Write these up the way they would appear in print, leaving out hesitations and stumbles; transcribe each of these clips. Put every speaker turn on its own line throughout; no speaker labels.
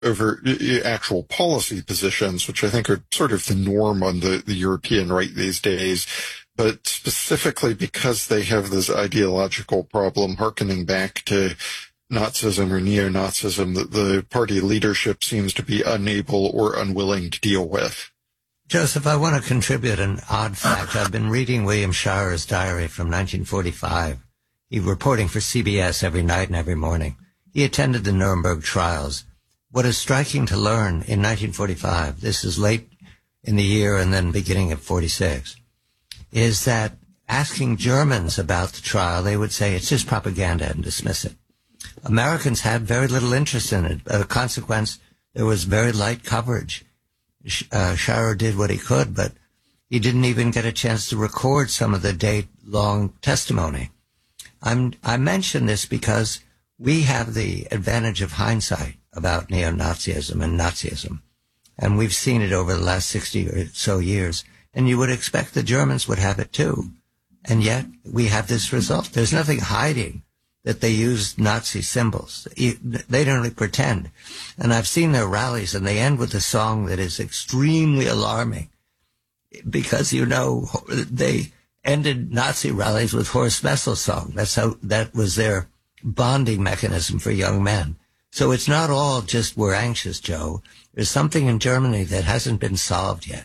over actual policy positions, which I think are sort of the norm on the European right these days, but specifically because they have this ideological problem harkening back to Nazism or neo-Nazism that the party leadership seems to be unable or unwilling to deal with.
Joseph, I want to contribute an odd fact. I've been reading William Shirer's diary from 1945. He reporting for CBS every night and every morning. He attended the Nuremberg trials. What is striking to learn in 1945, this is late in the year and then beginning of 46, is that asking Germans about the trial, they would say it's just propaganda and dismiss it. Americans had very little interest in it. As a consequence, there was very light coverage. Shirer did what he could, but he didn't even get a chance to record some of the day-long testimony. I mention this because we have the advantage of hindsight about neo-Nazism and Nazism, and we've seen it over the last 60 or so years, and you would expect the Germans would have it too. And yet we have this result. There's nothing hiding that they used Nazi symbols. They don't really pretend. And I've seen their rallies, and they end with a song that is extremely alarming because, they ended Nazi rallies with Horst Messel's song. That was their bonding mechanism for young men. So it's not all just we're anxious, Joe. There's something in Germany that hasn't been solved yet.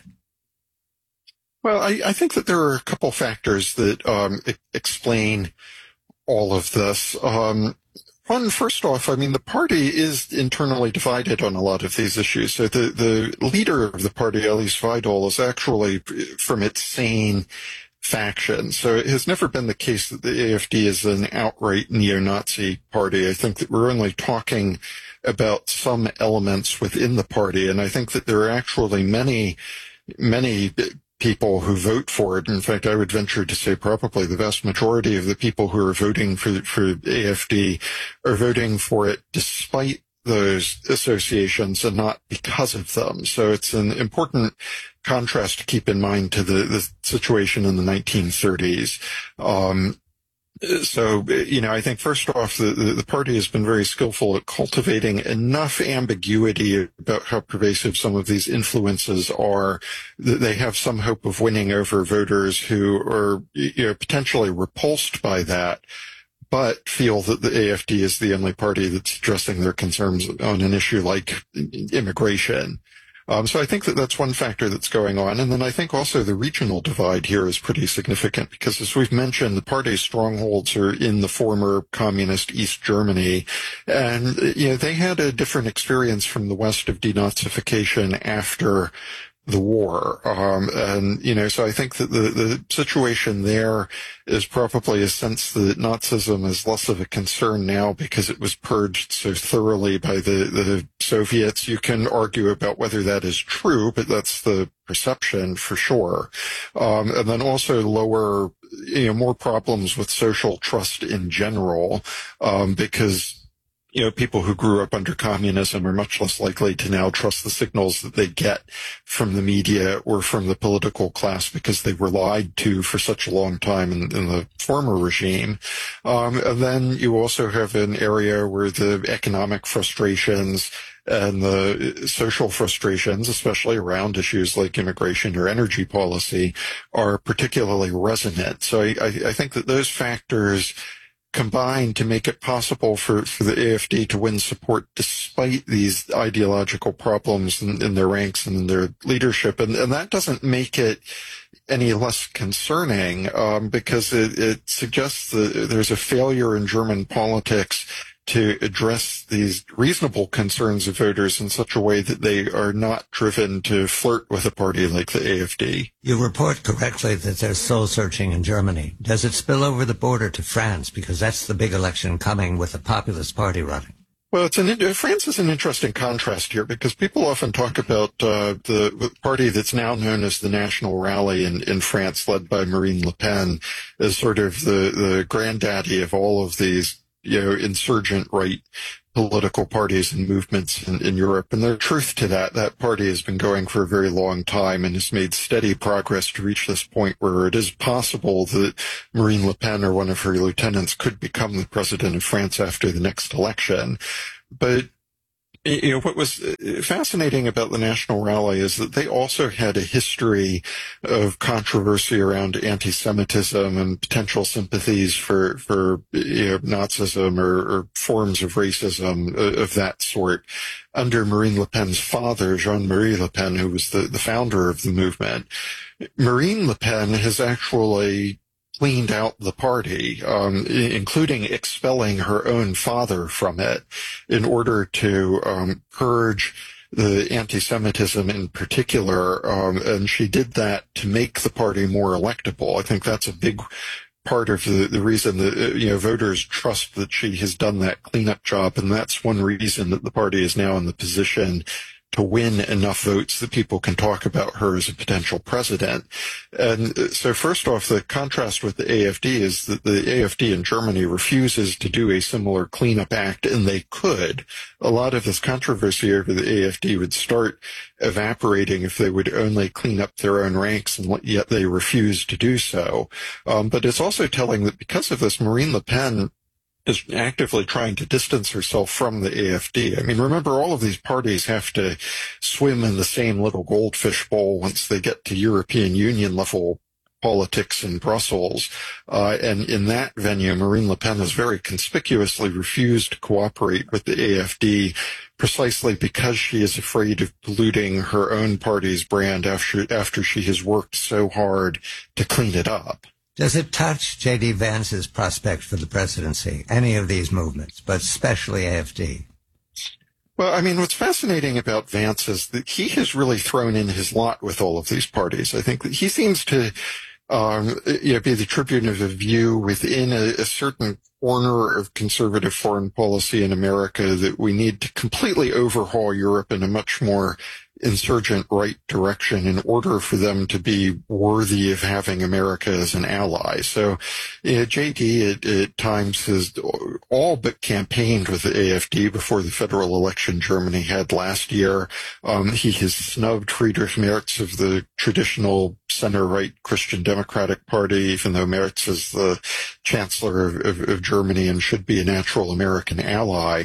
Well, I think that there are a couple factors that explain all of this. One, first off, I mean, the party is internally divided on a lot of these issues. So the leader of the party, Alice Weidel, is actually from its sane faction. So it has never been the case that the AfD is an outright neo-Nazi party. I think that we're only talking about some elements within the party, and I think that there are actually many people who vote for it. In fact, I would venture to say probably the vast majority of the people who are voting for AfD are voting for it despite those associations and not because of them. So it's an important contrast to keep in mind to the situation in the 1930s. So, I think first off, the party has been very skillful at cultivating enough ambiguity about how pervasive some of these influences are that they have some hope of winning over voters who are, potentially repulsed by that, but feel that the AfD is the only party that's addressing their concerns on an issue like immigration. So I think that that's one factor that's going on. And then I think also the regional divide here is pretty significant because, as we've mentioned, the party's strongholds are in the former communist East Germany. And, they had a different experience from the West of denazification after the war. So I think that the situation there is probably a sense that Nazism is less of a concern now because it was purged so thoroughly by the Soviets. You can argue about whether that is true, but that's the perception for sure. And then also lower, more problems with social trust in general, because people who grew up under communism are much less likely to now trust the signals that they get from the media or from the political class because they were lied to for such a long time in the former regime. And then you also have an area where the economic frustrations and the social frustrations, especially around issues like immigration or energy policy, are particularly resonant. So I think that those factors combined to make it possible for the AfD to win support despite these ideological problems in their ranks and in their leadership. And that doesn't make it any less concerning, because it suggests that there's a failure in German politics to address these reasonable concerns of voters in such a way that they are not driven to flirt with a party like the AfD.
You report correctly that there's soul-searching in Germany. Does it spill over the border to France? Because that's the big election coming with the Populist Party running.
Well, France is an interesting contrast here because people often talk about the party that's now known as the National Rally in France, led by Marine Le Pen, as sort of the granddaddy of all of these insurgent right political parties and movements in Europe. And there's truth to that. That party has been going for a very long time and has made steady progress to reach this point where it is possible that Marine Le Pen or one of her lieutenants could become the president of France after the next election. But What was fascinating about the National Rally is that they also had a history of controversy around anti-Semitism and potential sympathies for Nazism or forms of racism of that sort under Marine Le Pen's father, Jean-Marie Le Pen, who was the founder of the movement. Marine Le Pen has actually cleaned out the party, including expelling her own father from it in order to purge the anti-Semitism in particular, and she did that to make the party more electable. I think that's a big part of the reason that voters trust that she has done that cleanup job, and that's one reason that the party is now in the position to win enough votes that people can talk about her as a potential president. And so first off, the contrast with the AFD is that the AFD in Germany refuses to do a similar cleanup act, and they could. A lot of this controversy over the AFD would start evaporating if they would only clean up their own ranks, and yet they refuse to do so. But it's also telling that because of this, Marine Le Pen is actively trying to distance herself from the AFD. I mean, remember, all of these parties have to swim in the same little goldfish bowl once they get to European Union level politics in Brussels. And in that venue, Marine Le Pen has very conspicuously refused to cooperate with the AFD precisely because she is afraid of polluting her own party's brand after she has worked so hard to clean it up.
Does it touch J.D. Vance's prospect for the presidency, any of these movements, but especially AFD?
Well, I mean, what's fascinating about Vance is that he has really thrown in his lot with all of these parties. I think that he seems to be the tribune of a view within a certain corner of conservative foreign policy in America that we need to completely overhaul Europe in a much more insurgent right direction in order for them to be worthy of having America as an ally. So JD at times has all but campaigned with the AFD before the federal election Germany had last year. He has snubbed Friedrich Merz of the traditional center-right Christian Democratic Party, even though Merz is the chancellor of Germany and should be a natural American ally.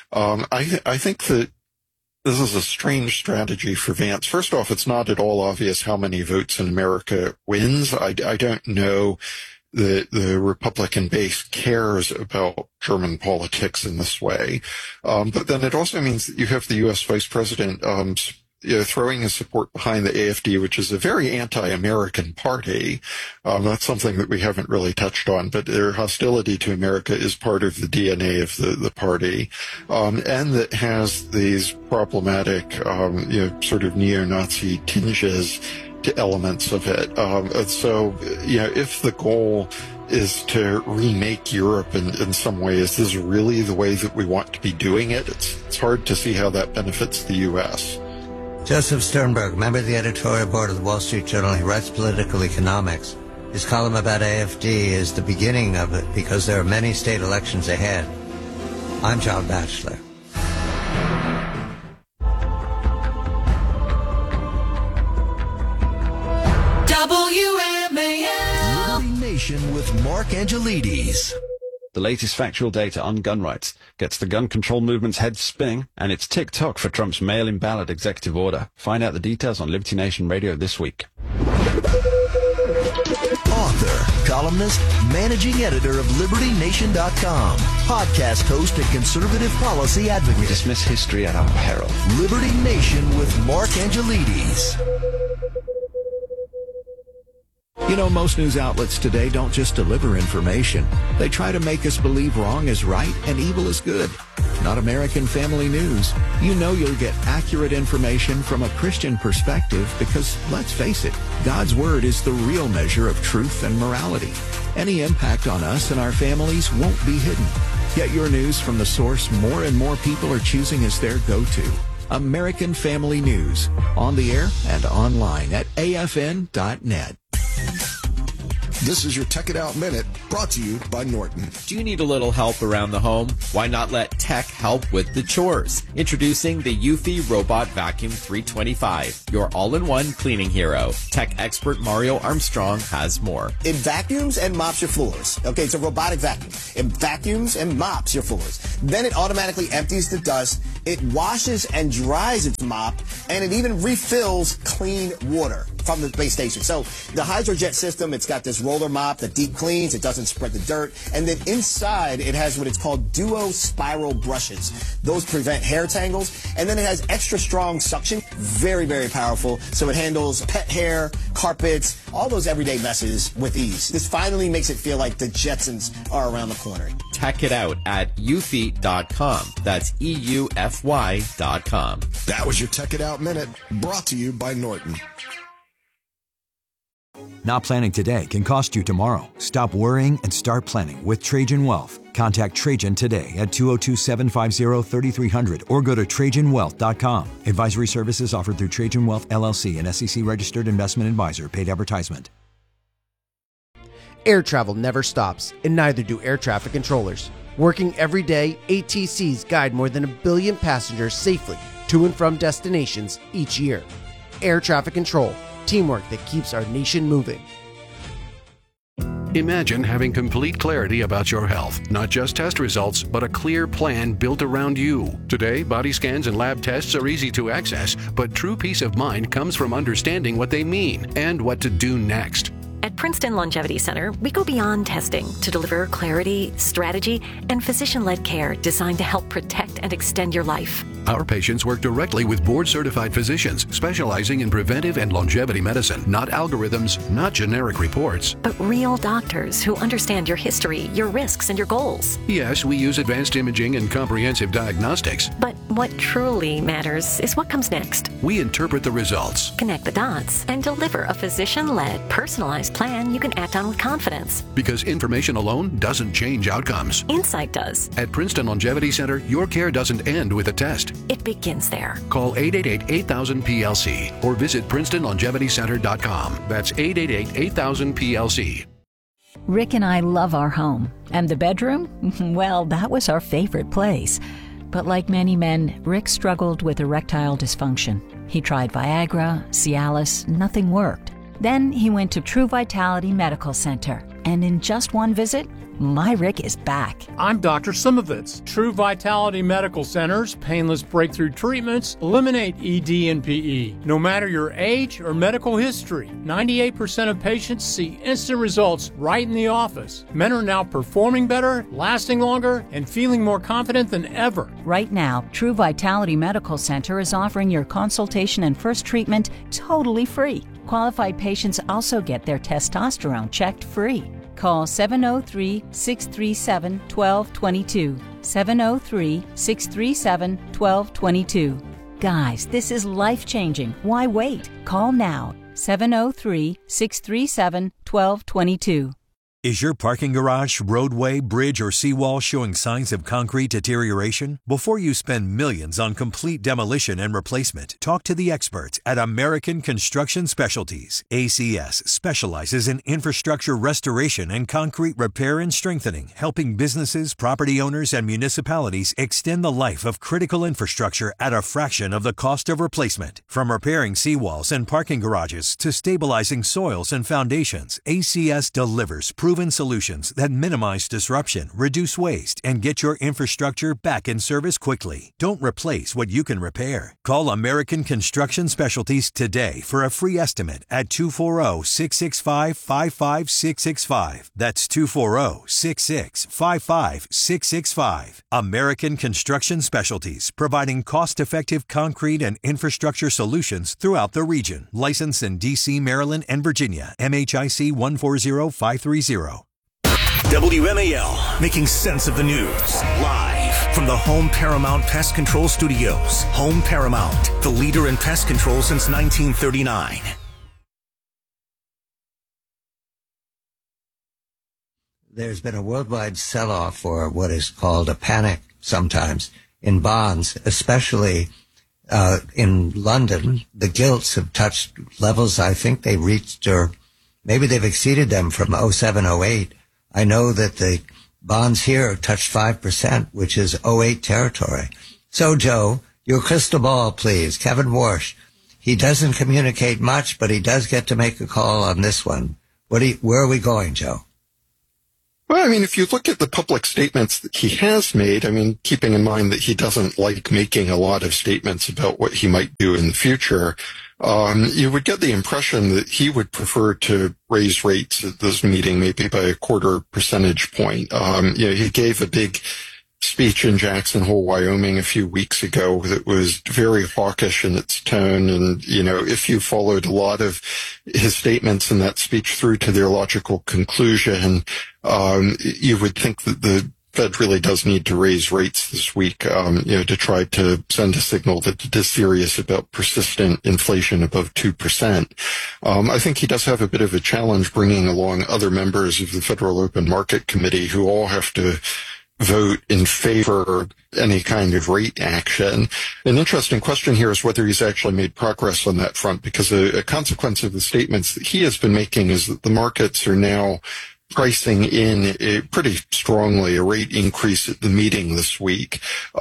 I think that this is a strange strategy for Vance. First off, it's not at all obvious how many votes in America wins. I don't know that the Republican base cares about German politics in this way. But then it also means that you have the U.S. Vice President throwing his support behind the AFD, which is a very anti-American party. That's something that we haven't really touched on, but their hostility to America is part of the DNA of the party, and that has these problematic, sort of neo-Nazi tinges to elements of it. So, if the goal is to remake Europe in some way, is this really the way that we want to be doing it? It's hard to see how that benefits the U.S.
Joseph Sternberg, member of the editorial board of the Wall Street Journal, he writes political economics. His column about AFD is the beginning of it because there are many state elections ahead. I'm John Batchelor.
WMAL Liberty Nation with Mark Angelides.
The latest factual data on gun rights gets the gun control movement's head spinning, and it's tick-tock for Trump's mail-in ballot executive order. Find out the details on Liberty Nation Radio this week.
Author, columnist, managing editor of LibertyNation.com, podcast host and conservative policy advocate.
We dismiss history at our peril.
Liberty Nation with Mark Angelides.
You know, most news outlets today don't just deliver information. They try to make us believe wrong is right and evil is good. Not American Family News. You know you'll get accurate information from a Christian perspective because, let's face it, God's Word is the real measure of truth and morality. Any impact on us and our families won't be hidden. Get your news from the source more and more people are choosing as their go-to. American Family News. On the air and online at afn.net.
This is your Tech It Out Minute, brought to you by Norton.
Do you need a little help around the home? Why not let tech help with the chores? Introducing the Eufy Robot Vacuum 325, your all-in-one cleaning hero. Tech expert Mario Armstrong has more.
It vacuums and mops your floors. Okay, it's a robotic vacuum. It vacuums and mops your floors. Then it automatically empties the dust. It washes and dries its mop, and it even refills clean water from the base station. So the Hydrojet system, it's got this roller mop that deep cleans, it doesn't spread the dirt, and then inside it has what it's called duo spiral brushes. Those prevent hair tangles, and then it has extra strong suction, very, very powerful, so it handles pet hair, carpets, all those everyday messes with ease. This finally makes it feel like the Jetsons are around the corner.
Check it out at eufy.com. That's EUFY.com.
That was your Tech It Out Minute, brought to you by Norton.
Not planning today can cost you tomorrow. Stop worrying and start planning with Trajan Wealth. Contact Trajan today at 202-750-3300 or go to TrajanWealth.com. Advisory services offered through Trajan Wealth LLC, an SEC-registered investment advisor. Paid advertisement.
Air travel never stops, and neither do air traffic controllers. Working every day, ATCs guide more than 1 billion passengers safely to and from destinations each year. Air traffic control. Teamwork that keeps our nation moving.
Imagine having complete clarity about your health, not just test results, but a clear plan built around you. Today, body scans and lab tests are easy to access, but true peace of mind comes from understanding what they mean and what to do next.
At Princeton Longevity Center, we go beyond testing to deliver clarity, strategy, and physician-led care designed to help protect and extend your life.
Our patients work directly with board-certified physicians specializing in preventive and longevity medicine, not algorithms, not generic reports.
But real doctors who understand your history, your risks, and your goals.
Yes, we use advanced imaging and comprehensive diagnostics.
But what truly matters is what comes next.
We interpret the results,
connect the dots, and deliver a physician-led, personalized plan you can act on with confidence.
Because information alone doesn't change outcomes.
Insight does.
At Princeton Longevity Center, your care doesn't end with a test.
It begins there.
Call 888-8000-PLC or visit PrincetonLongevityCenter.com. That's 888-8000-PLC.
Rick and I love our home. And the bedroom? Well, that was our favorite place. But like many men, Rick struggled with erectile dysfunction. He tried Viagra, Cialis, nothing worked. Then he went to True Vitality Medical Center. And in just one visit, my Rick is back.
I'm Dr. Simovitz. True Vitality Medical Center's painless breakthrough treatments eliminate ED and PE. No matter your age or medical history, 98% of patients see instant results right in the office. Men are now performing better, lasting longer, and feeling more confident than ever.
Right now, True Vitality Medical Center is offering your consultation and first treatment totally free. Qualified patients also get their testosterone checked free. Call 703-637-1222. 703-637-1222. Guys, this is life-changing. Why wait? Call now. 703-637-1222.
Is your parking garage, roadway, bridge, or seawall showing signs of concrete deterioration? Before you spend millions on complete demolition and replacement, talk to the experts at American Construction Specialties. ACS specializes in infrastructure restoration and concrete repair and strengthening, helping businesses, property owners, and municipalities extend the life of critical infrastructure at a fraction of the cost of replacement. From repairing seawalls and parking garages to stabilizing soils and foundations, ACS delivers proven solutions that minimize disruption, reduce waste, and get your infrastructure back in service quickly. Don't replace what you can repair. Call American Construction Specialties today for a free estimate at 240-665-55665. That's 240-665-55665. American Construction Specialties, providing cost-effective concrete and infrastructure solutions throughout the region. Licensed in D.C., Maryland, and Virginia. MHIC 140530.
WMAL, making sense of the news. Live from the Home Paramount Pest Control Studios. Home Paramount, the leader in pest control since 1939.
There's been a worldwide sell-off, or what is called a panic sometimes, in bonds, especially in London. The gilts have touched levels I think they reached or Maybe they've exceeded them from 07, 08. I know that the bonds here touched 5%, which is 08 territory. So, Joe, your crystal ball, please. Kevin Warsh. He doesn't communicate much, but he does get to make a call on this one. Where are we going, Joe?
Well, I mean, if you look at the public statements that he has made, I mean, keeping in mind that he doesn't like making a lot of statements about what he might do in the future, you would get the impression that he would prefer to raise rates at this meeting maybe by a 0.25 percentage point. He gave a big speech in Jackson Hole, Wyoming a few weeks ago that was very hawkish in its tone. And, if you followed a lot of his statements in that speech through to their logical conclusion, you would think that the Fed really does need to raise rates this week, to try to send a signal that it is serious about persistent inflation above 2%. I think he does have a bit of a challenge bringing along other members of the Federal Open Market Committee who all have to vote in favor of any kind of rate action. An interesting question here is whether he's actually made progress on that front, because a consequence of the statements that he has been making is that the markets are now pricing in pretty strongly a rate increase at the meeting this week.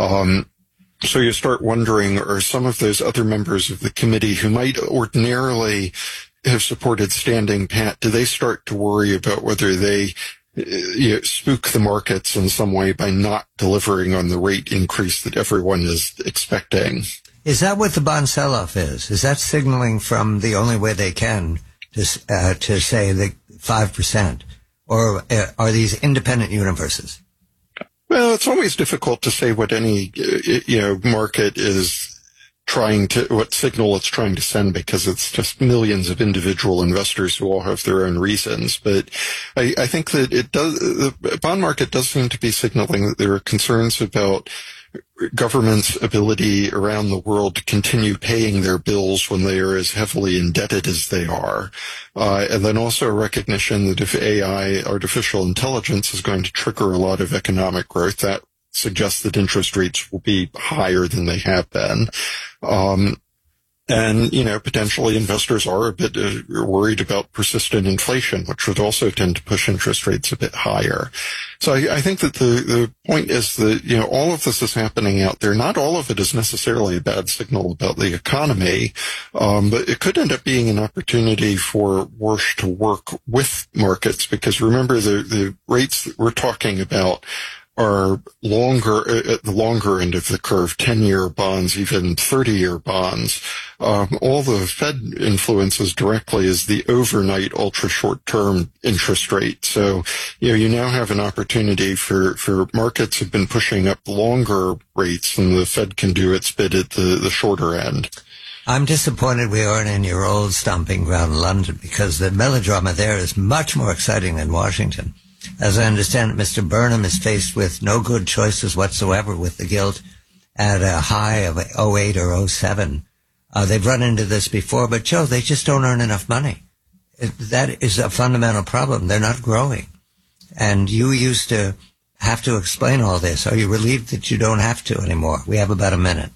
So you start wondering, are some of those other members of the committee who might ordinarily have supported standing pat, do they start to worry about whether they spook the markets in some way by not delivering on the rate increase that everyone is expecting?
Is that what the bond sell-off is? Is that signaling from the only way they can to say the 5%? Or are these independent universes?
Well, it's always difficult to say what any, market is what signal it's trying to send, because it's just millions of individual investors who all have their own reasons. But I think that the bond market does seem to be signaling that there are concerns about governments' ability around the world to continue paying their bills when they are as heavily indebted as they are. And then also a recognition that if AI, artificial intelligence, is going to trigger a lot of economic growth, that suggests that interest rates will be higher than they have been. And, potentially investors are a bit worried about persistent inflation, which would also tend to push interest rates a bit higher. So I think that the point is that, all of this is happening out there. Not all of it is necessarily a bad signal about the economy, but it could end up being an opportunity for Warsh to work with markets, because remember, the rates that we're talking about are longer, at the longer end of the curve, 10-year bonds, even 30-year bonds. All the Fed influences directly is the overnight ultra short-term interest rate. So, you now have an opportunity for markets have been pushing up longer rates than the Fed can do its bit at the shorter end.
I'm disappointed we aren't in your old stomping ground, London, because the melodrama there is much more exciting than Washington. As I understand it, Mr. Burnham is faced with no good choices whatsoever with the gilt at a high of 08 or 07. They've run into this before, but Joe, they just don't earn enough money. That is a fundamental problem. They're not growing. And you used to have to explain all this. Are you relieved that you don't have to anymore? We have about a minute.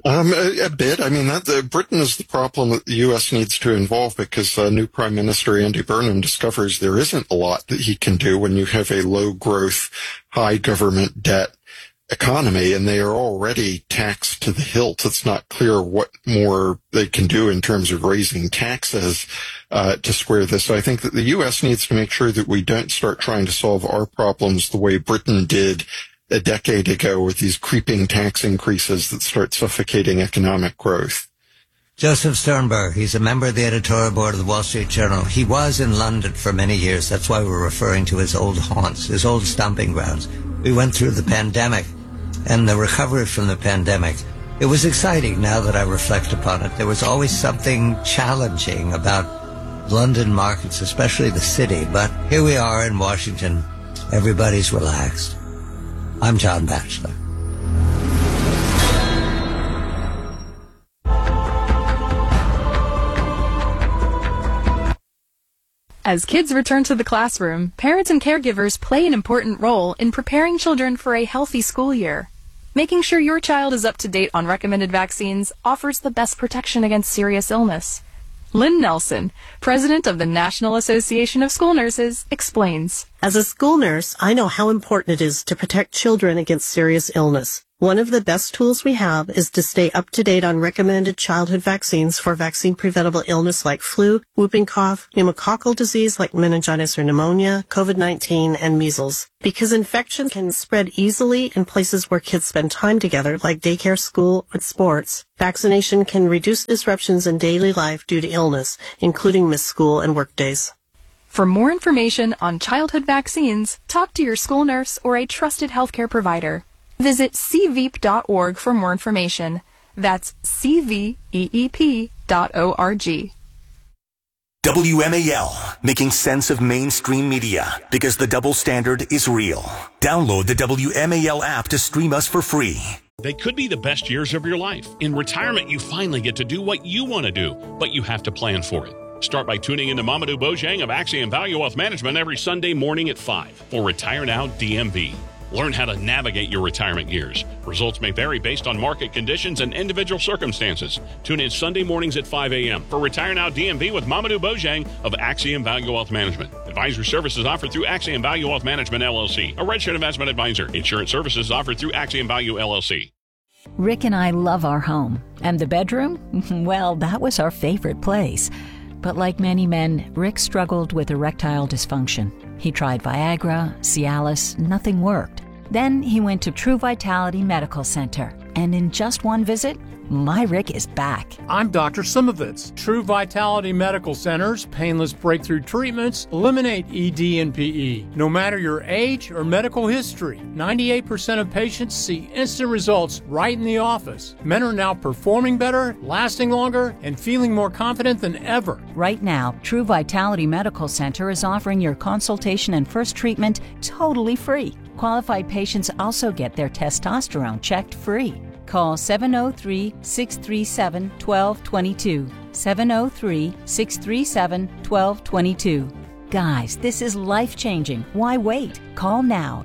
A bit. I mean, Britain is the problem that the U.S. needs to involve, because new Prime Minister Andy Burnham discovers there isn't a lot that he can do when you have a low growth, high government debt economy, and they are already taxed to the hilt. It's not clear what more they can do in terms of raising taxes to square this. So I think that the U.S. needs to make sure that we don't start trying to solve our problems the way Britain did a decade ago, with these creeping tax increases that start suffocating economic growth.
Joseph Sternberg, he's a member of the editorial board of the Wall Street Journal. He was in London for many years. That's why we're referring to his old haunts, his old stomping grounds. We went through the pandemic and the recovery from the pandemic. It was exciting now that I reflect upon it. There was always something challenging about London markets, especially the city. But here we are in Washington. Everybody's relaxed. I'm John Batchelor.
As kids return to the classroom, parents and caregivers play an important role in preparing children for a healthy school year. Making sure your child is up to date on recommended vaccines offers the best protection against serious illness. Lynn Nelson, president of the National Association of School Nurses, explains.
As a school nurse, I know how important it is to protect children against serious illness. One of the best tools we have is to stay up to date on recommended childhood vaccines for vaccine-preventable illness like flu, whooping cough, pneumococcal disease like meningitis or pneumonia, COVID-19, and measles. Because infection can spread easily in places where kids spend time together, like daycare, school, and sports, vaccination can reduce disruptions in daily life due to illness, including missed school and work days.
For more information on childhood vaccines, talk to your school nurse or a trusted healthcare provider. Visit cveep.org for more information. That's cveep.org.
WMAL, making sense of mainstream media because the double standard is real. Download the WMAL app to stream us for free.
They could be the best years of your life. In retirement, you finally get to do what you want to do, but you have to plan for it. Start by tuning into Mamadou Bojang of Axiom Value Wealth Management every Sunday morning at 5 for Retire Now DMV. Learn how to navigate your retirement years. Results may vary based on market conditions and individual circumstances. Tune in Sunday mornings at 5 a.m. for Retire Now DMV with Mamadou Bojang of Axiom Value Wealth Management. Advisory services offered through Axiom Value Wealth Management, LLC, a registered investment advisor. Insurance services offered through Axiom Value, LLC.
Rick and I love our home. And the bedroom? Well, that was our favorite place. But like many men, Rick struggled with erectile dysfunction. He tried Viagra, Cialis, nothing worked. Then he went to True Vitality Medical Center, and in just one visit, my Rick is back.
I'm Dr. Simovitz. True Vitality Medical Center's painless breakthrough treatments eliminate ED and PE. No matter your age or medical history, 98% of patients see instant results right in the office. Men are now performing better, lasting longer, and feeling more confident than ever.
Right now, True Vitality Medical Center is offering your consultation and first treatment totally free. Qualified patients also get their testosterone checked free. Call 703-637-1222. 703-637-1222. Guys, this is life-changing. Why wait? Call now.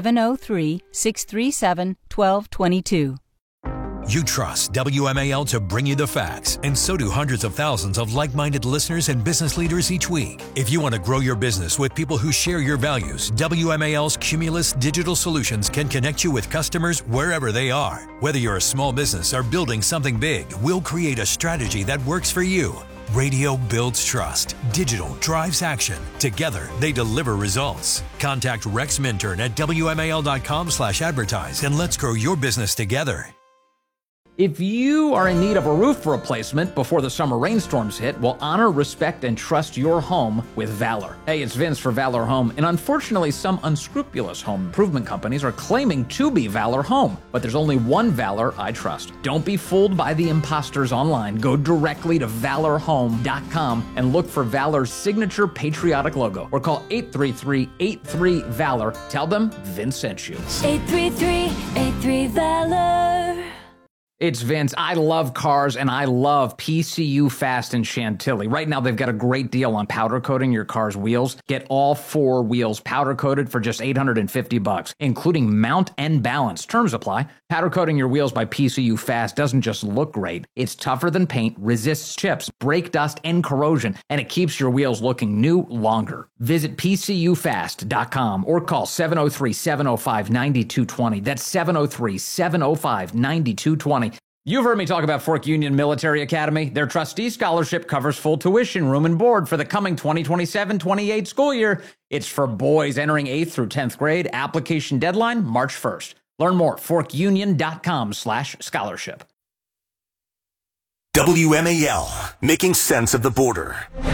703-637-1222.
You trust WMAL to bring you the facts, and so do hundreds of thousands of like-minded listeners and business leaders each week. If you want to grow your business with people who share your values, WMAL's Cumulus Digital Solutions can connect you with customers wherever they are. Whether you're a small business or building something big, we'll create a strategy that works for you. Radio builds trust. Digital drives action. Together, they deliver results. Contact Rex Minturn at WMAL.com/advertise and let's grow your business together.
If you are in need of a roof replacement before the summer rainstorms hit, well, honor, respect, and trust your home with Valor. Hey, it's Vince for Valor Home, and unfortunately, some unscrupulous home improvement companies are claiming to be Valor Home, but there's only one Valor I trust. Don't be fooled by the imposters online. Go directly to ValorHome.com and look for Valor's signature patriotic logo, or call 833-83-VALOR. Tell them Vince sent you.
833-83-VALOR.
It's Vince. I love cars, and I love PCU Fast in Chantilly. Right now, they've got a great deal on powder coating your car's wheels. Get all 4 wheels powder coated for just $850, including mount and balance. Terms apply. Powder coating your wheels by PCU Fast doesn't just look great. It's tougher than paint, resists chips, brake dust, and corrosion, and it keeps your wheels looking new longer. Visit PCUfast.com or call 703-705-9220. That's 703-705-9220. You've heard me talk about Fork Union Military Academy. Their trustee scholarship covers full tuition, room, and board for the coming 2027-28 school year. It's for boys entering 8th through 10th grade. Application deadline, March 1st. Learn more, forkunion.com/scholarship.
WMAL, making sense of the border.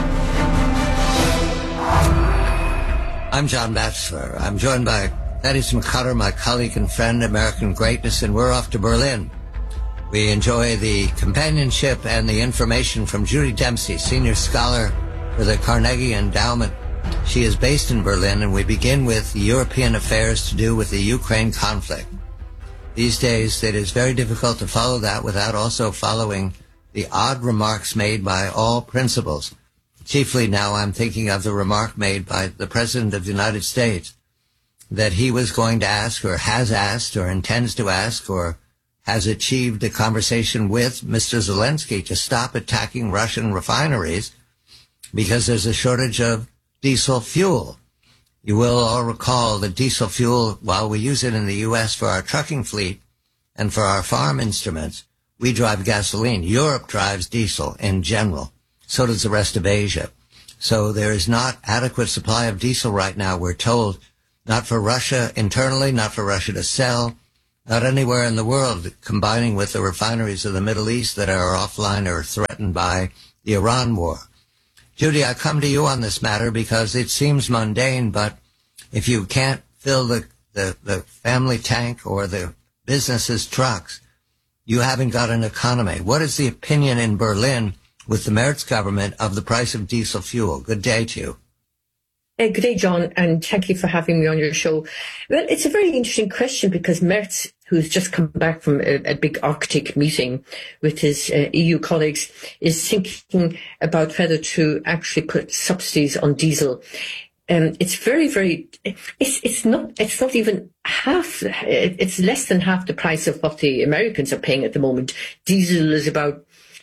I'm John Batchelor. I'm joined by Thaddeus McCutter, my colleague and friend, American Greatness, and we're off to Berlin. We enjoy the companionship and the information from Judy Dempsey, senior scholar for the Carnegie Endowment. She is based in Berlin, and we begin with European affairs to do with the Ukraine conflict. These days, it is very difficult to follow that without also following the odd remarks made by all principals. Chiefly now I'm thinking of the remark made by the President of the United States that he was going to ask, or has asked, or intends to ask, or has achieved a conversation with Mr. Zelensky to stop attacking Russian refineries because there's a shortage of diesel fuel. You will all recall that diesel fuel, while we use it in the U.S. for our trucking fleet and for our farm instruments, we drive gasoline. Europe drives diesel in general. So does the rest of Asia. So there is not adequate supply of diesel right now, we're told, not for Russia internally, not for Russia to sell, not anywhere in the world, combining with the refineries of the Middle East that are offline or threatened by the Iran war. Judy, I come to you on this matter because it seems mundane, but if you can't fill the family tank or the business's trucks, you haven't got an economy. What is the opinion in Berlin with the Merz government of the price of diesel fuel? Good day to you.
Good day, John, and thank you for having me on your show. Well, it's a very interesting question because Merz, who's just come back from a big Arctic meeting with his EU colleagues, is thinking about whether to actually put subsidies on diesel. It's very, it's not even half, it's less than half the price of what the Americans are paying at the moment. Diesel is about,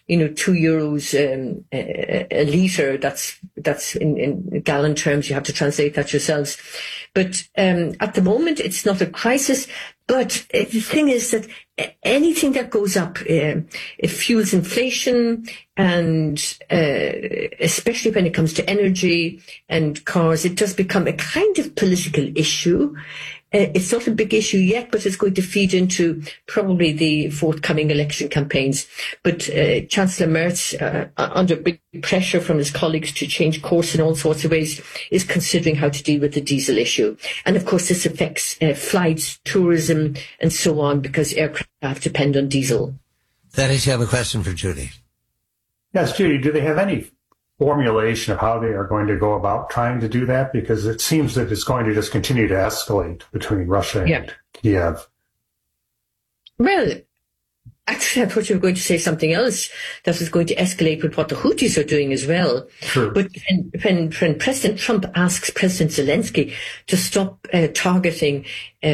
€2 a litre. That's in gallon terms. You have to translate that yourselves. But at the moment, it's not a crisis. But the thing is that anything that goes up, it fuels inflation, and especially when it comes to energy and cars, it does become a kind of political issue. It's not a big issue yet, but it's going to feed into probably the forthcoming election campaigns. But Chancellor Merz, under big pressure from his colleagues to change course in all sorts of ways, is considering how to deal with the diesel issue. And of course, this affects flights, tourism, and so on, because aircraft depend on diesel.
Dennis, you have a question for Judy.
Yes, Judy, do they have any formulation of how they are going to go about trying to do that? Because it seems that it's going to just continue to escalate between Russia and Kiev.
Well, actually, I thought you were going to say something else that was going to escalate with what the Houthis are doing as well.
True.
But when President Trump asks President Zelensky to stop targeting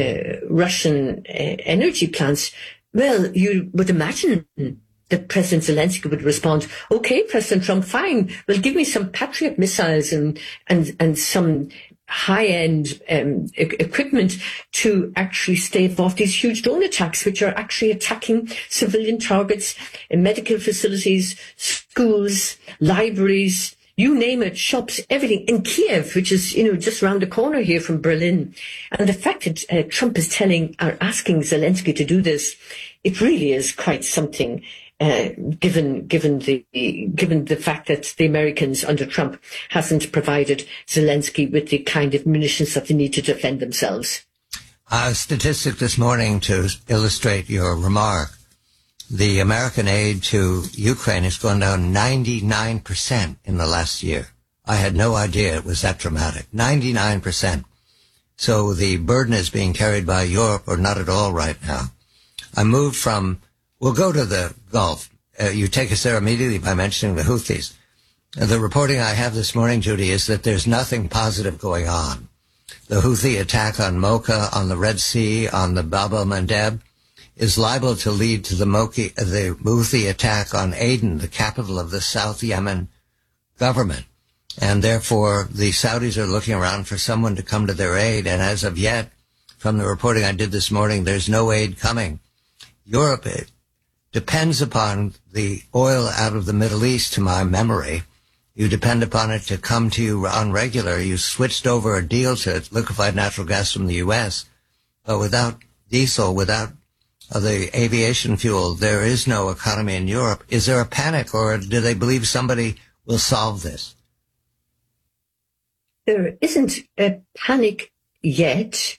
Russian energy plants, well, you would imagine that President Zelensky would respond, okay, President Trump, fine. Well, give me some Patriot missiles and some high-end equipment to actually stave off these huge drone attacks, which are actually attacking civilian targets in medical facilities, schools, libraries, you name it, shops, everything in Kiev, which is, just around the corner here from Berlin. And the fact that Trump is asking Zelensky to do this, it really is quite something. Given the fact that the Americans under Trump hasn't provided Zelensky with the kind of munitions that they need to defend themselves.
A statistic this morning to illustrate your remark. The American aid to Ukraine has gone down 99% in the last year. I had no idea it was that dramatic. 99%. So the burden is being carried by Europe, or not at all right now. I moved from... We'll go to the Gulf. You take us there immediately by mentioning the Houthis. The reporting I have this morning, Judy, is that there's nothing positive going on. The Houthi attack on Mocha, on the Red Sea, on the Bab el-Mandeb is liable to lead to the Houthi attack on Aden, the capital of the South Yemen government. And therefore, the Saudis are looking around for someone to come to their aid. And as of yet, from the reporting I did this morning, there's no aid coming. Europe depends upon the oil out of the Middle East, to my memory. You depend upon it to come to you on regular. You switched over a deal to liquefied natural gas from the U.S., but without diesel, without the aviation fuel, there is no economy in Europe. Is there a panic, or do they believe somebody will solve this?
There isn't a panic yet.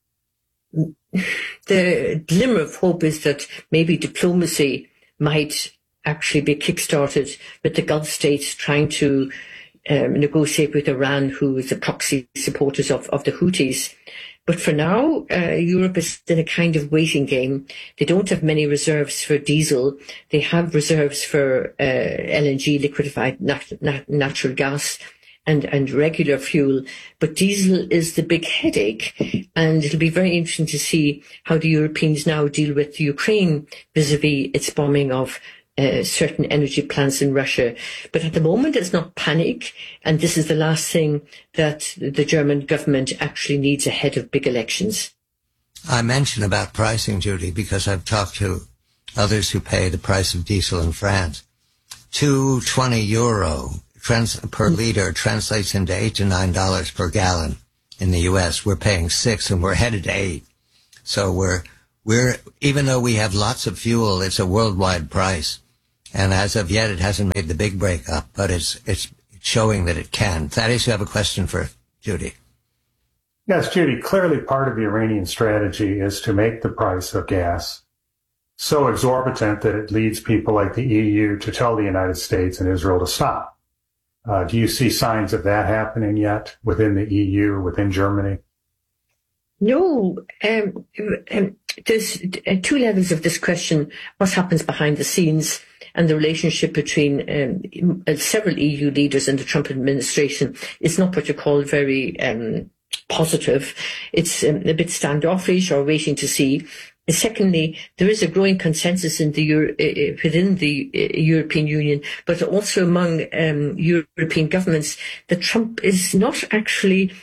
The glimmer of hope is that maybe diplomacy might actually be kick-started with the Gulf states trying to negotiate with Iran, who is the proxy supporters of the Houthis. But for now, Europe is in a kind of waiting game. They don't have many reserves for diesel. They have reserves for LNG, liquefied natural gas. and regular fuel. But diesel is the big headache, and it'll be very interesting to see how the Europeans now deal with Ukraine vis-a-vis its bombing of certain energy plants in Russia. But at the moment, it's not panic, and this is the last thing that the German government actually needs ahead of big elections.
I mention about pricing, Judy, because I've talked to others who pay the price of diesel in France. €2.20 per liter translates into $8 to $9 per gallon. In the U.S., we're paying $6, and we're headed to $8. So we're even though we have lots of fuel, it's a worldwide price. And as of yet, it hasn't made the big break up, but it's showing that it can. Thaddeus, you have a question for Judy.
Yes, Judy, clearly part of the Iranian strategy is to make the price of gas so exorbitant that it leads people like the EU to tell the United States and Israel to stop. Do you see signs of that happening yet within the EU, within Germany?
No, there's two levels of this question. What happens behind the scenes and the relationship between several EU leaders and the Trump administration is not what you call very positive. It's a bit standoffish or waiting to see. Secondly, there is a growing consensus in within the European Union, but also among European governments, that Trump is not actually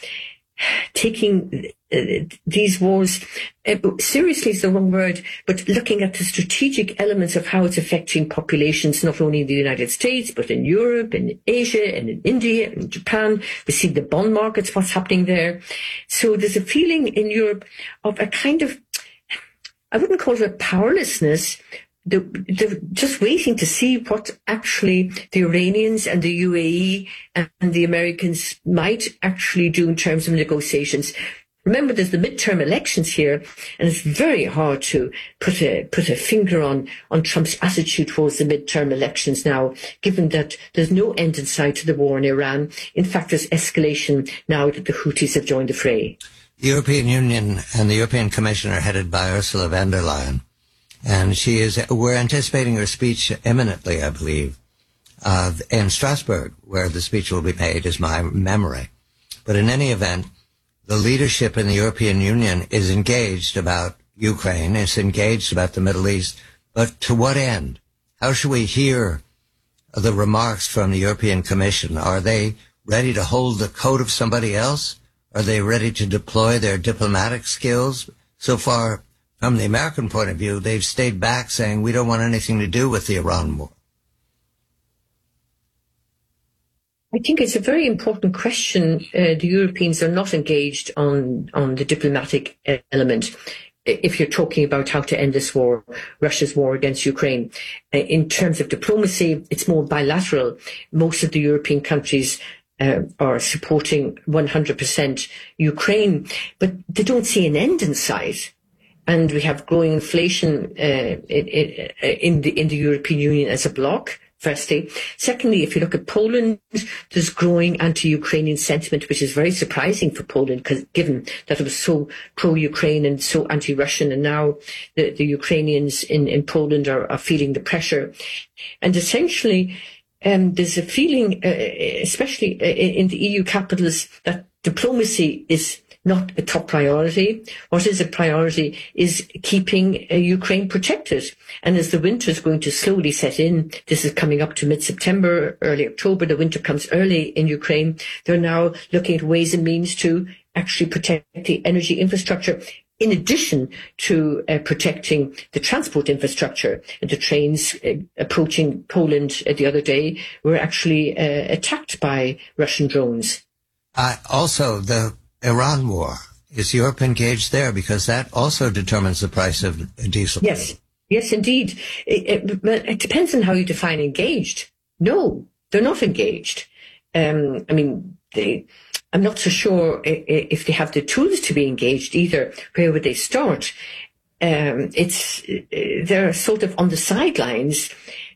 taking these wars seriously is the wrong word, but looking at the strategic elements of how it's affecting populations, not only in the United States, but in Europe, in Asia, and in India, and Japan. We see the bond markets, what's happening there. So there's a feeling in Europe of a kind of, I wouldn't call it a powerlessness. They're just waiting to see what actually the Iranians and the UAE and the Americans might actually do in terms of negotiations. Remember, there's the midterm elections here, and it's very hard to put a finger on Trump's attitude towards the midterm elections now, given that there's no end in sight to the war in Iran. In fact, there's escalation now that the Houthis have joined the fray.
The European Union and the European Commission are headed by Ursula von der Leyen. And we're anticipating her speech imminently, I believe, in Strasbourg, where the speech will be made, is my memory. But in any event, the leadership in the European Union is engaged about Ukraine, is engaged about the Middle East, but to what end? How should we hear the remarks from the European Commission? Are they ready to hold the coat of somebody else? Are they ready to deploy their diplomatic skills? So far, from the American point of view, they've stayed back saying we don't want anything to do with the Iran war.
I think it's a very important question. The Europeans are not engaged on the diplomatic element. If you're talking about how to end this war, Russia's war against Ukraine. In terms of diplomacy, it's more bilateral. Most of the European countries are supporting 100% Ukraine, but they don't see an end in sight. And we have growing inflation in the European Union as a bloc, firstly. Secondly, if you look at Poland, there's growing anti-Ukrainian sentiment, which is very surprising for Poland, given that it was so pro-Ukraine and so anti-Russian, and now the Ukrainians in Poland are feeling the pressure. And essentially, there's a feeling, especially in the EU capitals, that diplomacy is not a top priority. What is a priority is keeping Ukraine protected. And as the winter is going to slowly set in, this is coming up to mid-September, early October, the winter comes early in Ukraine. They're now looking at ways and means to actually protect the energy infrastructure, in addition to protecting the transport infrastructure. The trains approaching Poland the other day were actually attacked by Russian drones.
Also, the Iran war. Is Europe engaged there? Because that also determines the price of diesel.
Yes, indeed. It depends on how you define engaged. No, they're not engaged. I'm not so sure if they have the tools to be engaged either. Where would they start? They're sort of on the sidelines.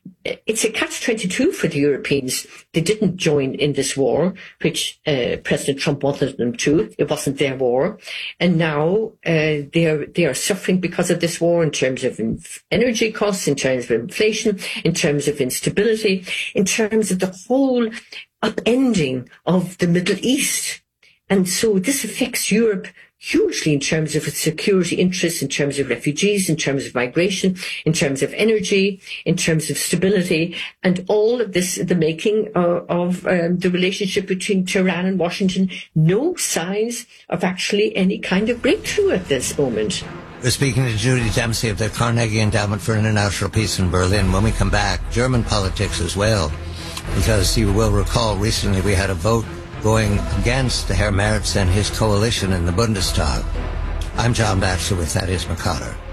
it's a catch-22 for the Europeans. They didn't join in this war, which President Trump wanted them to. It wasn't their war. And now they are suffering because of this war in terms of energy costs, in terms of inflation, in terms of instability, in terms of the whole upending of the Middle East. And so this affects Europe hugely in terms of its security interests, in terms of refugees, in terms of migration, in terms of energy, in terms of stability, and all of this, the making of the relationship between Tehran and Washington. No signs of actually any kind of breakthrough at this moment.
We're speaking to Judy Dempsey of the Carnegie Endowment for International Peace in Berlin. When we come back, German politics as well, because you will recall recently we had a vote going against Herr Merz and his coalition in the Bundestag. I'm John Batchelor with Thaddeus McConnor.